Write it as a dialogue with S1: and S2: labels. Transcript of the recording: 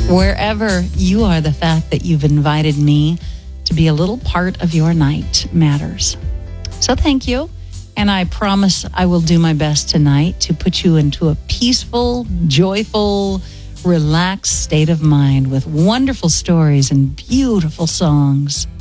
S1: Wherever you are, the fact that you've invited me to be a little part of your night matters. So thank you. And I promise I will do my best tonight to put you into a peaceful, joyful, relaxed state of mind with wonderful stories and beautiful songs.